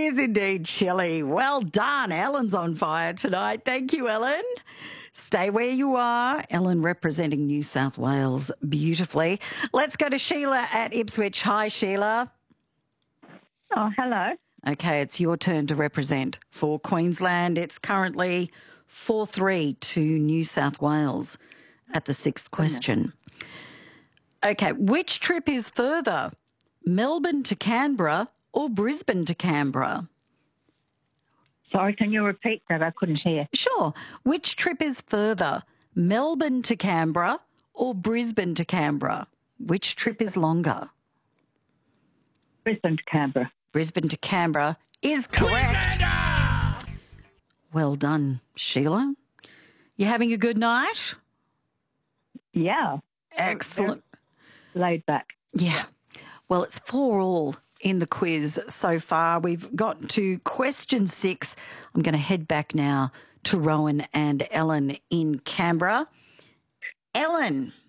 is indeed chilly. Well done. Ellen's on fire tonight. Thank you, Ellen. Stay where you are. Ellen representing New South Wales beautifully. Let's go to Sheila at Ipswich. Hi, Sheila. Oh, hello. Okay, it's your turn to represent for Queensland. It's currently 4-3 to New South Wales at the sixth question. Okay, which trip is further, Melbourne to Canberra or Brisbane to Canberra? Sorry, can you repeat that? I couldn't hear. Sure. Which trip is further, Melbourne to Canberra or Brisbane to Canberra? Which trip is longer? Brisbane to Canberra. Brisbane to Canberra is correct. Well done, Sheila. You having a good night? Yeah. Excellent. Laid back. Yeah. Well, it's 4-all in the quiz so far. We've got to question 6. I'm going to head back now to Rowan and Ellen in Canberra. Ellen,